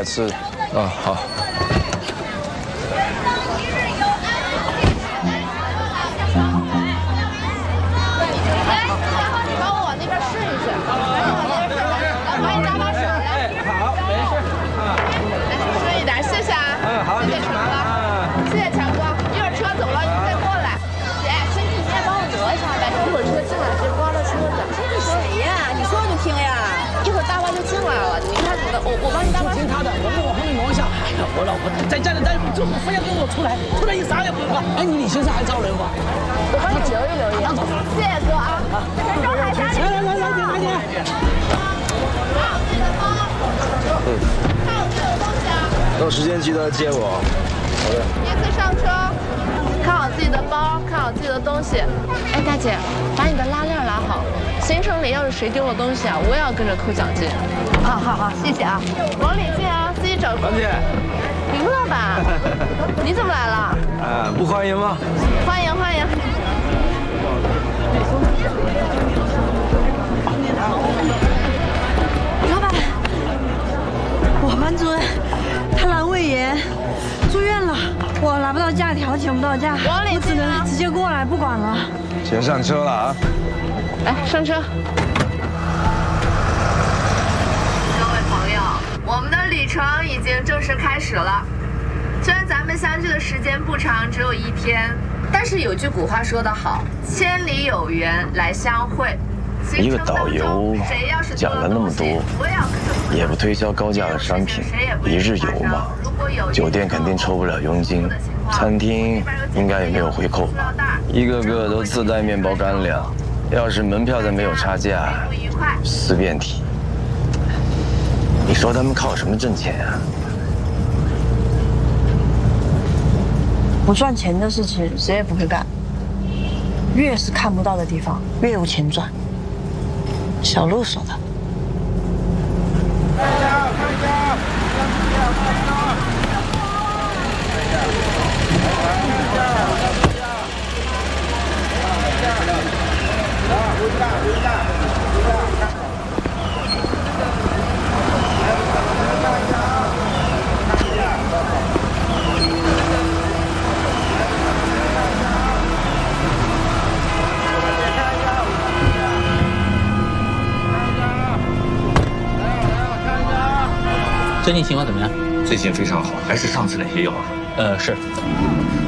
爱吃。啊，好。 帮我往那边试一试，欢迎搭把手来。 好，没事。 来，顺一点，谢谢啊。 好， 谢谢强哥，谢谢强哥。一会儿车走了，你再过来。姐，兄弟，你也帮我挪一下呗，一会儿车进来直接刮到车子。这是谁呀？你说我就听呀。一会儿大巴就进来了，你看你的，我帮你搭把手。 听他的，我往后面挪一下。哎呀，我老婆在家里待不住，非要跟我出来一啥也不干。哎，你现在还招人不？ 我帮你留意留意。谢谢哥啊。神州海峡。来姐。看我这有东西啊。 有时间记得接我。好的。 依次上车，看好自己的包，看好自己的东西。哎，大姐，把你的拉链拉好。行程里要是谁丢了东西啊，我也要跟着扣奖金。好，谢谢啊。往里进啊，自己找。 王姐。 林老板，你怎么来了？ 不欢迎吗？ 欢迎。 老板，我班主任他阑尾炎住院了，我拿不到假条，请不到假，我只能直接过来，不管了。 先上车了啊！ 来，上车。各位朋友，我们的旅程已经正式开始了。虽然咱们相聚的时间不长，只有1天，但是有句古话说得好，千里有缘来相会。 一个导游讲了那么多，也不推销高价的商品，一日游嘛，酒店肯定抽不了佣金，餐厅应该也没有回扣吧？一个个都自带面包干粮，要是门票再没有差价，思辨题。你说他们靠什么挣钱啊？ 不赚钱的事情谁也不会干，越是看不到的地方越有钱赚。小鹿说的。 最近情况怎么样？ 最近非常好，还是上次那些药啊？ 是。